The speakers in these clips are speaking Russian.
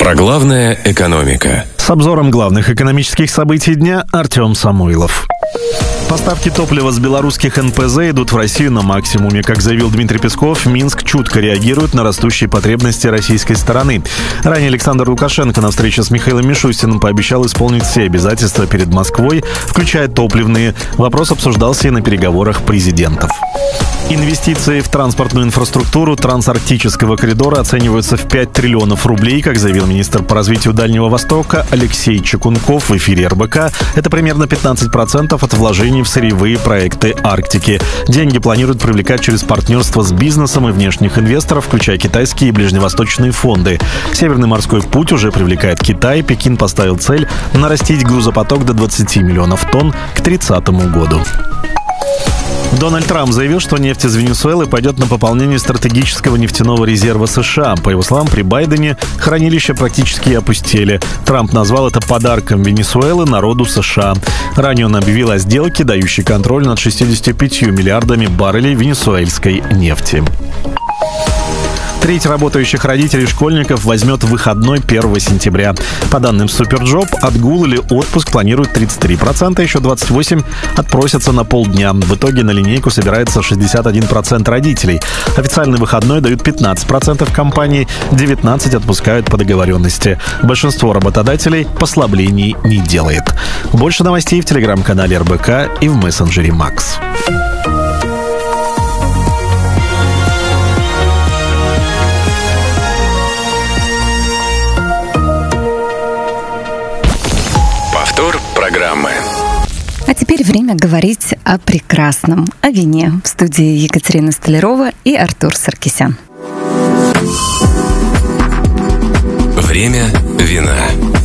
Про главное экономика. С обзором главных экономических событий дня Артем Самойлов. Поставки топлива с белорусских НПЗ идут в Россию на максимуме. Как заявил Дмитрий Песков, Минск чутко реагирует на растущие потребности российской стороны. Ранее Александр Лукашенко на встрече с Михаилом Мишустиным пообещал исполнить все обязательства перед Москвой, включая топливные. Вопрос обсуждался и на переговорах президентов. Инвестиции в транспортную инфраструктуру трансарктического коридора оцениваются в 5 триллионов рублей, как заявил министр по развитию Дальнего Востока Алексей Чекунков в эфире РБК. Это примерно 15% от вложений в сырьевые проекты Арктики. Деньги планируют привлекать через партнерство с бизнесом и внешних инвесторов, включая китайские и ближневосточные фонды. Северный морской путь уже привлекает Китай. Пекин поставил цель нарастить грузопоток до 20 миллионов тонн к 2030 году. Дональд Трамп заявил, что нефть из Венесуэлы пойдет на пополнение стратегического нефтяного резерва США. По его словам, при Байдене хранилища практически опустели. Трамп назвал это подарком Венесуэлы народу США. Ранее он объявил о сделке, дающей контроль над 65 миллиардами баррелей венесуэльской нефти. Треть работающих родителей школьников возьмет выходной 1 сентября. По данным Суперджоп, отгул или отпуск планируют 33%, еще 28% отпросятся на полдня. В итоге на линейку собирается 61% родителей. Официальный выходной дают 15% компаний, 19% отпускают по договоренности. Большинство работодателей послаблений не делает. Больше новостей в телеграм-канале РБК и в мессенджере Макс. Программы. А теперь время говорить о прекрасном, о вине. В студии Екатерина Столярова и Артур Саркисян. Время вина.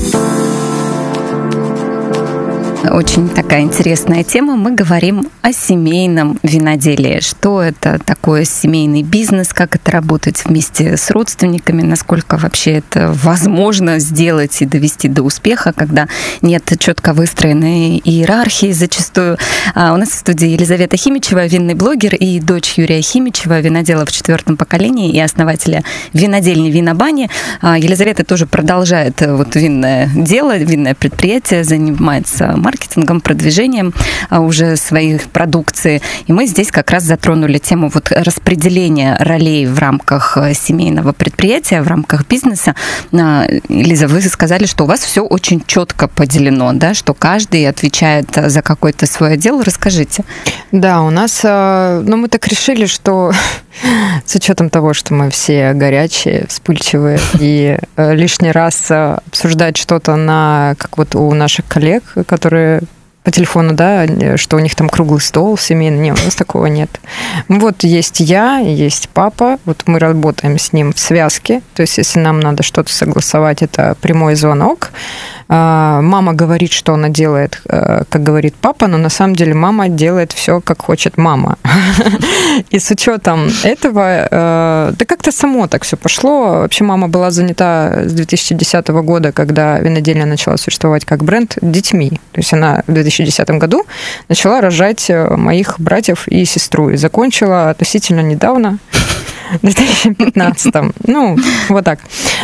Очень такая интересная тема. Мы говорим о семейном виноделии. Что это такое семейный бизнес, как это работать вместе с родственниками, насколько вообще это возможно сделать и довести до успеха, когда нет четко выстроенной иерархии зачастую. У нас в студии Елизавета Химичева, винный блогер, и дочь Юрия Химичева, винодела в 4-м поколении и основателя винодельни «Винобани». Елизавета тоже продолжает винное дело, винное предприятие, занимается маркетингом, продвижением уже своей продукции. И мы здесь как раз затронули тему распределения ролей в рамках семейного предприятия, в рамках бизнеса. Лиза, вы сказали, что у вас все очень четко поделено, да, что каждый отвечает за какой-то свой отдел. Расскажите. Да, у нас, мы так решили, что с учетом того, что мы все горячие, вспыльчивые, и лишний раз обсуждать что-то как у наших коллег, которые по телефону, да, что у них там круглый стол семейный. Нет, у нас такого нет. Есть я, есть папа, мы работаем с ним в связке, то есть если нам надо что-то согласовать, это прямой звонок. Мама говорит, что она делает, как говорит папа, но на самом деле мама делает все, как хочет мама. И с учетом этого, да как-то само так все пошло. Вообще мама была занята с 2010 года, когда винодельня начала существовать как бренд, детьми. То есть она в 2010 году начала рожать моих братьев и сестру. И закончила относительно недавно, в 2015-м. Вот так.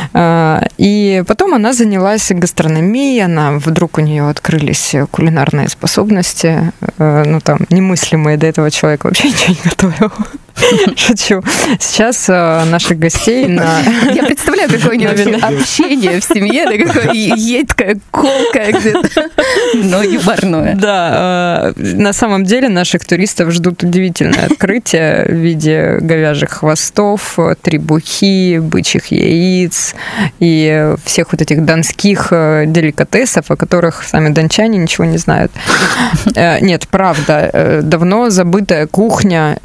И потом она занялась гастрономией, вдруг у нее открылись кулинарные способности, немыслимые, до этого человек вообще ничего не готовил. Шучу. Сейчас наших гостей Я представляю, какое у него общение в семье, такое едкое, колкое где-то, но юморное. Да, на самом деле наших туристов ждут удивительное открытие в виде говяжьих хвостов, требухи, бычьих яиц и всех этих донских деликатесов, о которых сами дончане ничего не знают. Нет, правда, давно забытая кухня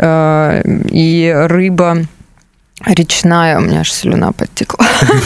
и рыба речная, у меня аж слюна подтекла.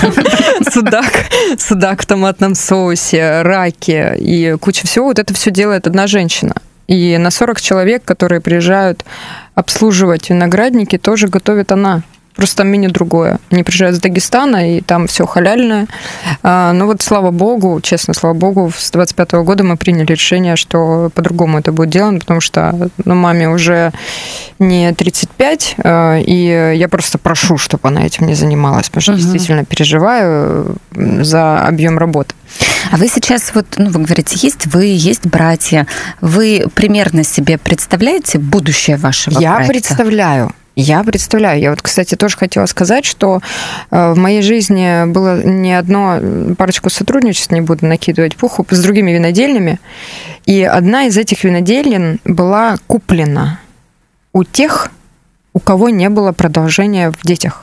Судак в томатном соусе, раки и куча всего. Это все делает одна женщина. И на 40 человек, которые приезжают обслуживать виноградники, тоже готовит она. Просто там меню другое. Они приезжают из Дагестана, и там все халяльное. Но вот, слава богу, честно, слава богу, с 25-го года мы приняли решение, что по-другому это будет делано, потому что маме уже не 35, и я просто прошу, чтобы она этим не занималась, потому что действительно переживаю за объем работы. А вы сейчас, вот, вы говорите, есть братья. Вы примерно себе представляете будущее вашего проекта? Я представляю. Я вот, кстати, тоже хотела сказать, что в моей жизни было не одно, парочку сотрудничеств, не буду накидывать пуху, с другими винодельнями. И одна из этих винодельен была куплена у тех, у кого не было продолжения в детях.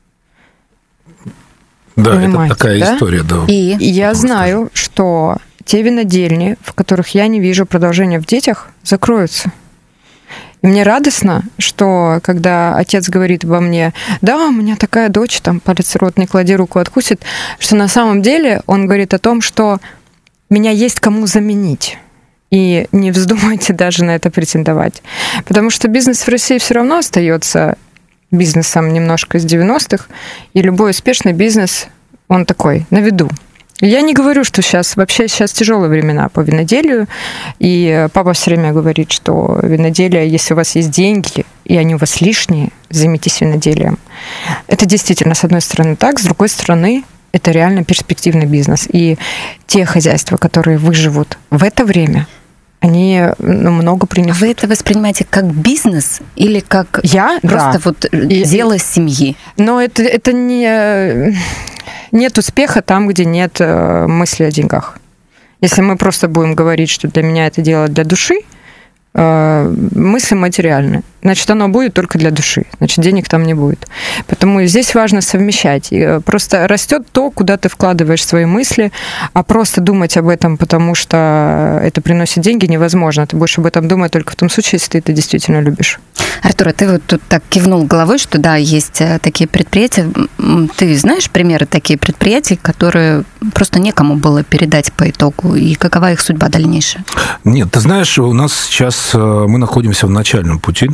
Да, понимаете, это такая история, да. И я знаю, что те винодельни, в которых я не вижу продолжения в детях, закроются. И мне радостно, что когда отец говорит обо мне, да, у меня такая дочь, там, палец в рот не клади, руку откусит, что на самом деле он говорит о том, что меня есть кому заменить. И не вздумайте даже на это претендовать. Потому что бизнес в России все равно остается бизнесом немножко из 90-х, и любой успешный бизнес, он такой, на виду. Я не говорю, что сейчас тяжелые времена по виноделию, и папа все время говорит, что виноделие, если у вас есть деньги, и они у вас лишние, займитесь виноделием. Это действительно, с одной стороны, так, с другой стороны, это реально перспективный бизнес. И те хозяйства, которые выживут в это время, они много принесут. Вы это воспринимаете как бизнес или как просто дело семьи? Но это не... Нет успеха там, где нет мысли о деньгах. Если мы просто будем говорить, что для меня это дело для души, мысли материальны, значит, оно будет только для души, значит, денег там не будет. Поэтому здесь важно совмещать. И просто растет то, куда ты вкладываешь свои мысли, а просто думать об этом, потому что это приносит деньги, невозможно. Ты будешь об этом думать только в том случае, если ты это действительно любишь. Артур, а ты вот тут так кивнул головой, что да, есть такие предприятия. Ты знаешь примеры таких предприятий, которые просто некому было передать по итогу, и какова их судьба дальнейшая? Нет, ты знаешь, у нас сейчас мы находимся на начальном пути.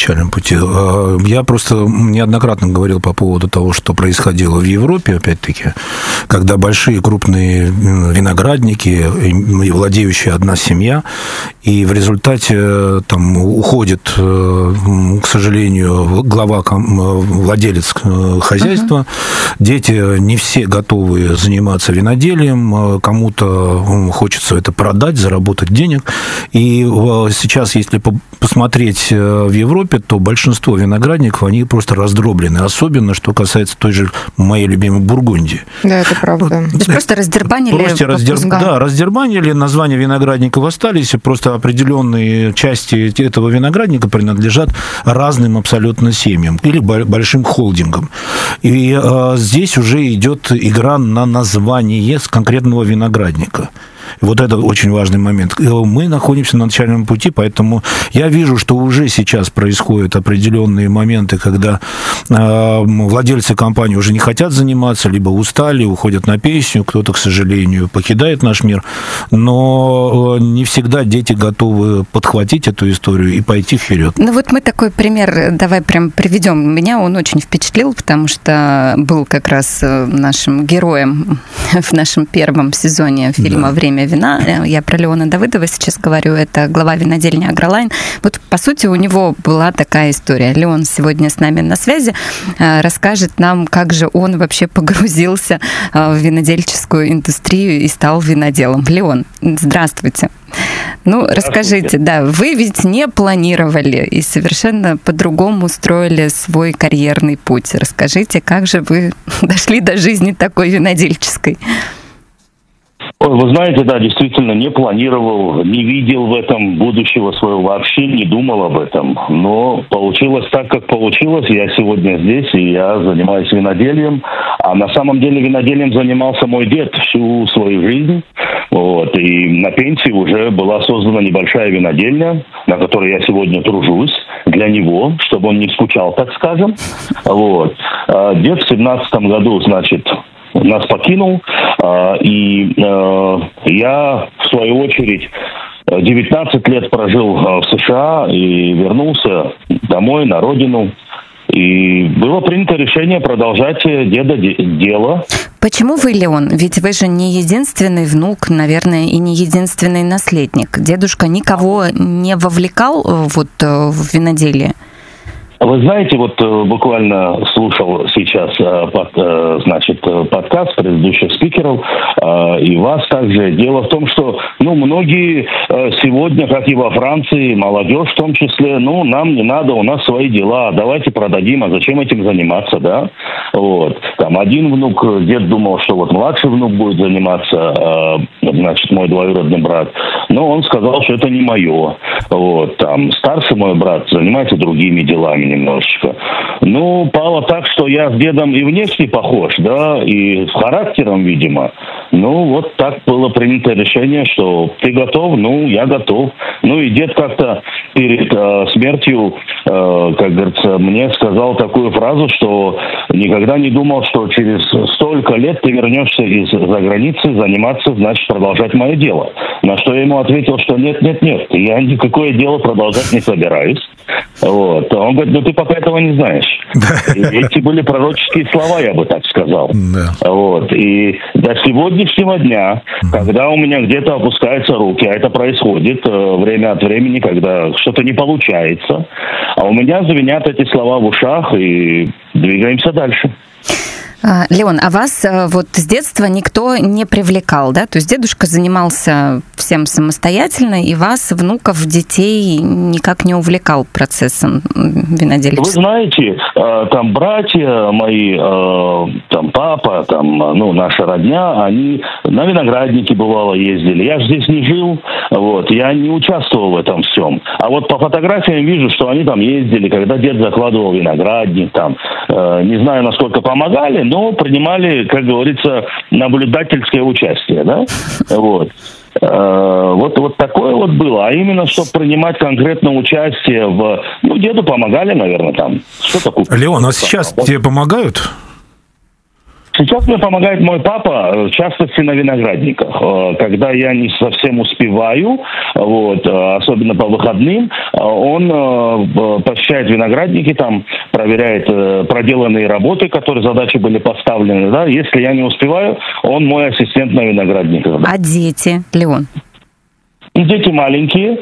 Я просто неоднократно говорил по поводу того, что происходило в Европе, опять-таки, когда большие крупные виноградники, и владеющая одна семья, и в результате там уходит, к сожалению, владелец хозяйства, дети не все готовы заниматься виноделием, кому-то хочется это продать, заработать денег, и сейчас, если посмотреть в Европе, то большинство виноградников, они просто раздроблены, особенно, что касается той же моей любимой Бургундии. Да, это правда. То есть просто раздербанили? Да, раздербанили, названия виноградников остались, просто определенные части этого виноградника принадлежат разным абсолютно семьям или большим холдингам. И здесь уже идет игра на название с конкретного виноградника. Вот это очень важный момент. Мы находимся на начальном пути, поэтому я вижу, что уже сейчас происходят определенные моменты, когда владельцы компании уже не хотят заниматься, либо устали, уходят на пенсию, кто-то, к сожалению, покидает наш мир, но не всегда дети готовы подхватить эту историю и пойти вперед. Ну вот мы такой пример давай прям приведем. Меня он очень впечатлил, потому что был как раз нашим героем в нашем первом сезоне фильма «Время вина». Я про Леона Давыдова сейчас говорю, это глава винодельни «Агролайн». Вот, по сути, у него была такая история. Леон сегодня с нами на связи, расскажет нам, как же он вообще погрузился в винодельческую индустрию и стал виноделом. Леон, здравствуйте. Ну, расскажите, да, вы ведь не планировали и совершенно по-другому строили свой карьерный путь. Расскажите, как же вы дошли до жизни такой винодельческой? Вы знаете, да, действительно, не планировал, не видел в этом будущего своего, вообще не думал об этом. Но получилось так, как получилось. Я сегодня здесь, и я занимаюсь виноделием. А на самом деле виноделием занимался мой дед всю свою жизнь. Вот. И на пенсии уже была создана небольшая винодельня, на которой я сегодня тружусь для него, чтобы он не скучал, так скажем. Вот. Дед в 2017 году, значит, нас покинул, и я, в свою очередь, 19 лет прожил в США и вернулся домой, на родину. И было принято решение продолжать деда дело. Почему вы, Леон? Ведь вы же не единственный внук, наверное, и не единственный наследник. Дедушка никого не вовлекал в виноделие? Вы знаете, буквально слушал сейчас подкаст предыдущих спикеров и вас также. Дело в том, что многие сегодня, как и во Франции, молодежь в том числе, нам не надо, у нас свои дела, давайте продадим, а зачем этим заниматься, да? Там один внук, дед думал, что младший внук будет заниматься, мой двоюродный брат, но он сказал, что это не мое. Там старший мой брат занимается другими делами немножечко. Пало так, что я с дедом и внешне похож, да, и с характером, видимо. Так было принято решение, что ты готов, я готов. И дед как-то перед смертью, как говорится, мне сказал такую фразу, что никогда не думал, что через столько лет ты вернешься из-за границы заниматься, значит, продолжать мое дело. На что я ему ответил, что нет, я никакое дело продолжать не собираюсь. Он говорит, ты пока этого не знаешь. И эти были пророческие слова, я бы так сказал. И до сегодняшнего дня, когда у меня где-то опускаются руки, а это происходит время от времени, когда что-то не получается, а у меня звенят эти слова в ушах, и двигаемся дальше. Леон, а вас с детства никто не привлекал, да? То есть дедушка занимался всем самостоятельно, и вас, внуков, детей, никак не увлекал процессом винодельчества? Вы знаете, там братья мои, там папа, наша родня, они на виноградники бывало ездили. Я же здесь не жил, я не участвовал в этом всем. А по фотографиям вижу, что они там ездили, когда дед закладывал виноградник, не знаю, насколько помогали, но принимали, как говорится, наблюдательское участие, да? Такое было. А именно, чтобы принимать конкретное участие деду помогали, наверное, там что-то купить. Леон, а сейчас тебе помогают? Сейчас мне помогает мой папа, в частности, на виноградниках. Когда я не совсем успеваю, особенно по выходным, он посещает виноградники, там проверяет проделанные работы, задачи были поставлены. Да? Если я не успеваю, он мой ассистент на виноградниках. Да. А дети, Леон? Дети маленькие,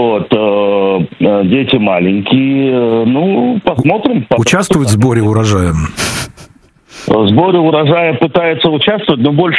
посмотрим. Участвуют в сборе урожая? В сборе урожая пытается участвовать, но больше